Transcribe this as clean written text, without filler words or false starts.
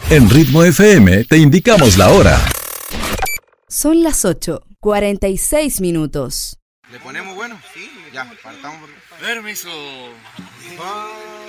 En Ritmo FM te indicamos la hora. Son las 8:46. ¿Le ponemos bueno? Sí. Ya, partamos. Permiso.